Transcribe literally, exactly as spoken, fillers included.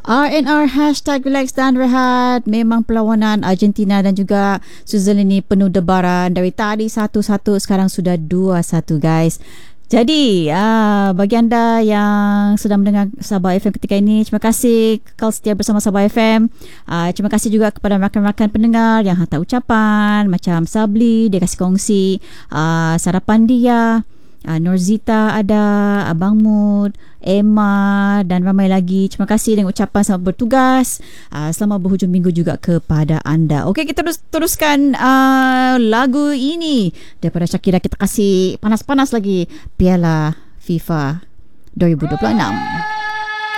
R and R hashtag relax dan rehat. Memang perlawanan Argentina dan juga Switzerland ini penuh debaran. Dari tadi satu satu, sekarang sudah dua satu guys. Jadi uh, bagi anda yang sedang mendengar Sabah F M ketika ini, terima kasih kekal setia bersama Sabah F M. uh, Terima kasih juga kepada rakan-rakan pendengar yang hantar ucapan, macam Sabli, dia kasih kongsi uh, sarapan dia, uh, Norzita ada, Abang Mud, Emma dan ramai lagi. Terima kasih dengan ucapan selamat bertugas. uh, Selamat berhujung minggu juga kepada anda. Okey, kita terus teruskan uh, lagu ini daripada Shakira. Kita kasih panas-panas lagi Piala FIFA dua ribu dua puluh enam.